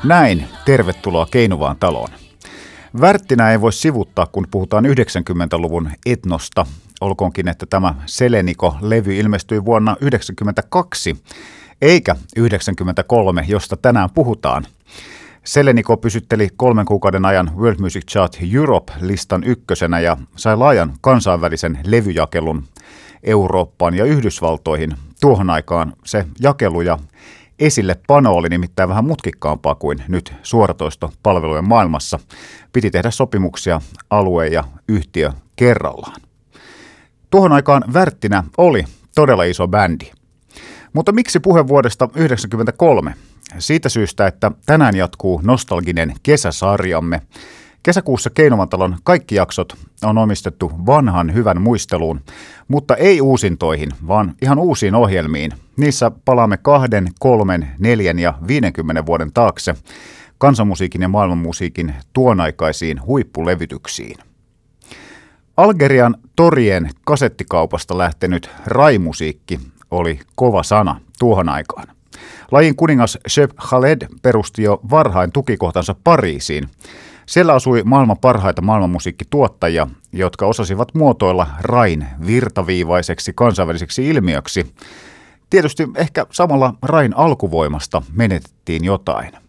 Näin, tervetuloa Keinuvaan taloon. Wärttinää ei voi sivuuttaa, kun puhutaan 90-luvun etnosta. Olkoonkin, että tämä Seleniko-levy ilmestyi vuonna 1992, eikä 1993, josta tänään puhutaan. Seleniko pysytteli 3 kuukauden ajan World Music Chart Europe-listan ykkösenä ja sai laajan kansainvälisen levyjakelun Eurooppaan ja Yhdysvaltoihin. Tuohon aikaan se jakelu ja esillepano oli nimittäin vähän mutkikkaampaa kuin nyt suoratoistopalvelujen maailmassa. Piti tehdä sopimuksia alue ja yhtiö kerrallaan. Tuohon aikaan Wärttinä oli todella iso bändi. Mutta miksi puhe vuodesta 1993? Siitä syystä, että tänään jatkuu nostalginen kesäsarjamme. Kesäkuussa Keinuvan talon kaikki jaksot on omistettu vanhan hyvän muisteluun, mutta ei uusintoihin, vaan ihan uusiin ohjelmiin. Niissä palaamme 2, 3, 4 ja 50 vuoden taakse kansanmusiikin ja maailmanmusiikin tuonaikaisiin huippulevytyksiin. Algerian torien kasettikaupasta lähtenyt raimusiikki oli kova sana tuohon aikaan. Lajin kuningas Cheb Khaled perusti jo varhain tukikohtansa Pariisiin. Siellä asui maailman parhaita maailmanmusiikkituottajia, jotka osasivat muotoilla rain virtaviivaiseksi kansainväliseksi ilmiöksi. Tietysti ehkä samalla rain alkuvoimasta menetettiin jotain.